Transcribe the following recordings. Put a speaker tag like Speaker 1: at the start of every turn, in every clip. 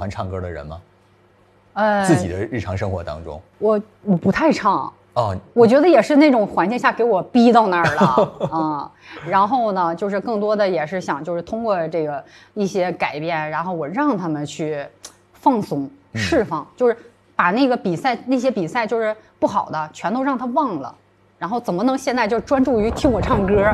Speaker 1: 欢唱歌的人吗？
Speaker 2: 自
Speaker 1: 己的日常生活当中，
Speaker 2: 我不太唱
Speaker 1: 哦，
Speaker 2: 我觉得也是那种环境下给我逼到那儿了啊。然后呢，就是更多的也是想就是通过这个一些改变，然后我让他们去放松、释放，就是把那个那些比赛就是不好的全都让他忘了，然后怎么能现在就专注于听我唱歌？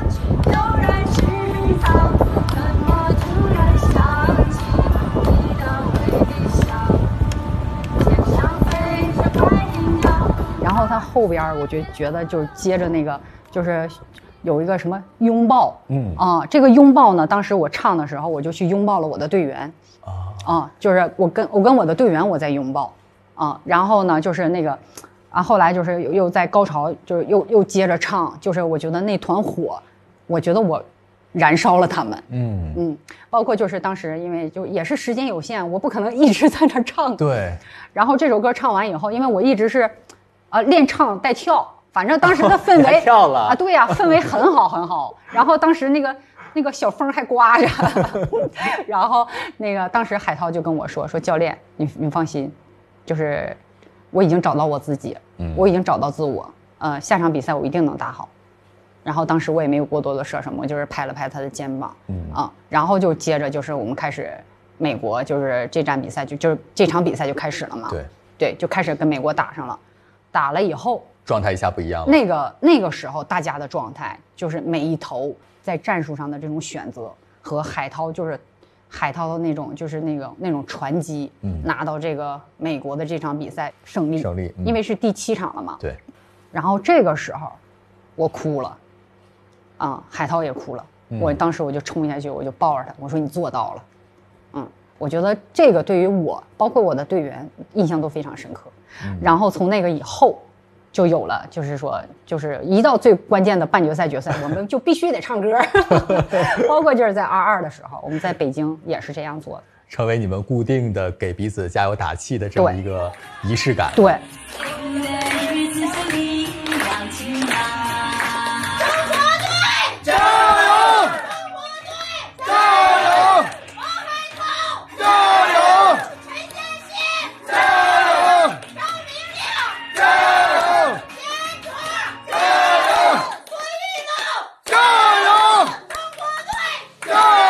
Speaker 2: 然后他后边我就觉得就是接着那个就是有一个什么拥抱，这个拥抱呢，当时我唱的时候我就去拥抱了我的队员，就是我跟我的队员我在拥抱，然后呢就是那个，后来就是又在高潮，就是又接着唱，就是我觉得那团火，我觉得我燃烧了他们，包括就是当时因为就也是时间有限，我不可能一直在那唱，
Speaker 1: 对，
Speaker 2: 然后这首歌唱完以后，因为我一直是。练唱带跳，反正当时的氛围
Speaker 1: 跳了
Speaker 2: 对呀，氛围很好很好。然后当时那个小风还刮着，然后那个当时海涛就跟我说教练，你放心，就是我已经找到我自己，我已经找到自我，下场比赛我一定能打好。然后当时我也没有过多的说什么，我就是拍了拍他的肩膀，然后就接着就是我们开始美国，就是这站比赛就是这场比赛就开始了嘛，对，就开始跟美国打上了。打了以后
Speaker 1: 状态一下不一样了。
Speaker 2: 那个时候大家的状态就是每一投在战术上的这种选择和海涛的那种就是那种传击，拿到这个美国的这场比赛胜利，因为是第7场了嘛。
Speaker 1: 对。
Speaker 2: 然后这个时候我哭了，海涛也哭了，我当时我就冲下去，我就抱着他，我说你做到了，我觉得这个对于我包括我的队员印象都非常深刻。然后从那个以后就有了，就是说就是一到最关键的半决赛决赛我们就必须得唱歌包括就是在22的时候我们在北京也是这样做的，
Speaker 1: 成为你们固定的给彼此加油打气的这么一个仪式感。
Speaker 2: 对。